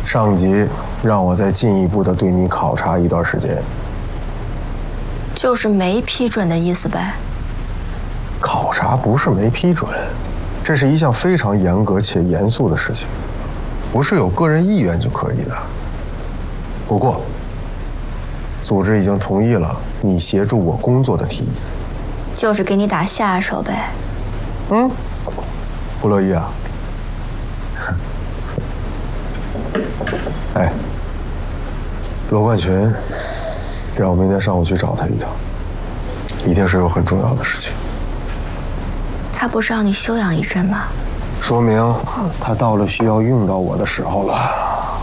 上级让我再进一步的对你考察一段时间。 就是没批准的意思呗？ 考察不是没批准，这是一项非常严格且严肃的事情，不是有个人意愿就可以的。不过，组织已经同意了你协助我工作的提议， 就是给你打下手呗。 不乐意啊？哎，罗冠群让我明天上午去找他一趟，一定是有很重要的事情。 他不是让你休养一阵吗？ 说明他到了需要用到我的时候了。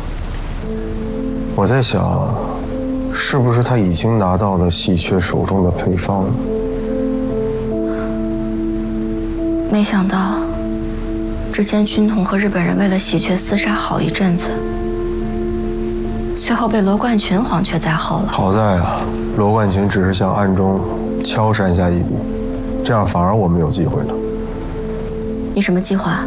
我在想，是不是他已经拿到了喜鹊手中的配方？ 没想到，之前军统和日本人为了喜鹊厮杀好一阵子，最后被罗冠群黄雀在后了。 好在啊，罗冠群只是想暗中敲山下一笔，这样反而我们有机会了。 你什么计划？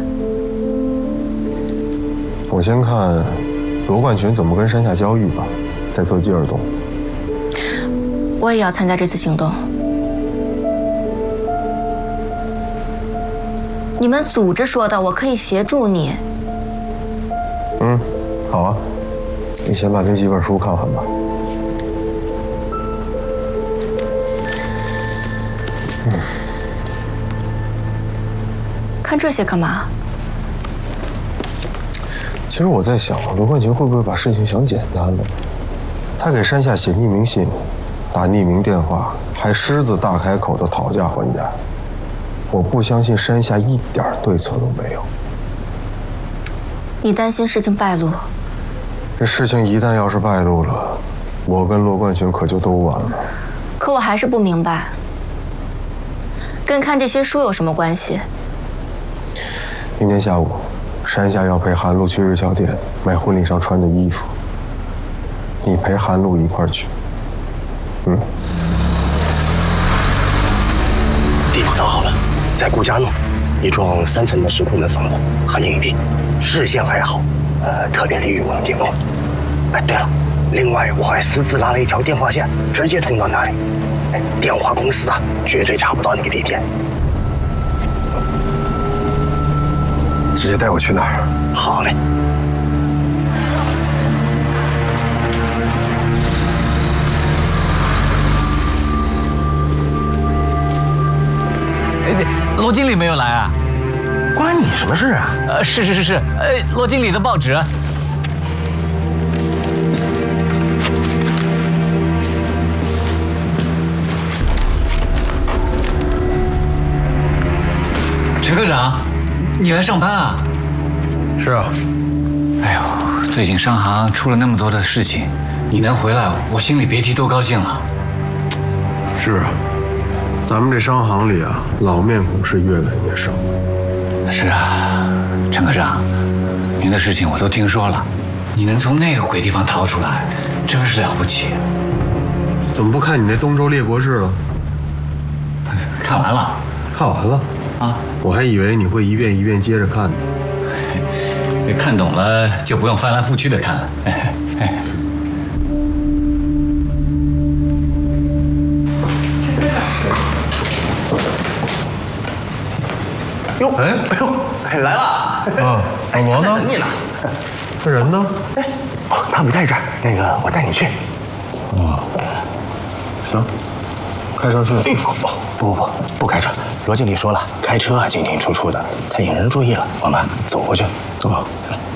我先看罗冠群怎么跟山下交易吧，再择机而动。 我也要参加这次行动。你们组织说的，我可以协助你。 好啊，你先把那几本书看完吧。 看这些干嘛？ 其实我在想，罗冠群会不会把事情想简单了？他给山下写匿名信，打匿名电话，还狮子大开口的讨价还价。我不相信山下一点对策都没有。 你担心事情败露？ 这事情一旦要是败露了，我跟罗冠群可就都完了。 可我还是不明白，跟看这些书有什么关系？ 明天下午，山下要陪韩露去日销店买婚礼上穿的衣服，你陪韩露一块儿去。 地方找好了，在顾家弄一幢3层的石库门房子，很隐蔽，视线还好，特别利于我们监控。哎，对了，另外我还私自拉了一条电话线，直接通到那里。电话公司啊，绝对查不到那个地点。 直接带我去那儿。 好嘞。 罗经理没有来啊？ 关你什么事啊？ 是，罗经理的报纸。陈科长，你来上班啊？ 是啊。 哎呦，最近商行出了那么多的事情，你能回来，我心里别提多高兴了。 是啊。咱们这商行里啊，老面孔是越来越少。 是啊，陈科长，您的事情我都听说了，你能从那个鬼地方逃出来，真是了不起。 怎么不看你那东周列国志了？ 看完了。 看完了啊？我还以为你会一遍一遍接着看呢。 看懂了就不用翻来覆去的看了。 哎，来了！ 啊，老罗呢？ 等你呢。 这人呢？ 哎，他们在这儿。那个，我带你去。 行，开车去。 不开车。罗经理说了，开车进进出出的，太引人注意了。我们走过去。 走吧。 来。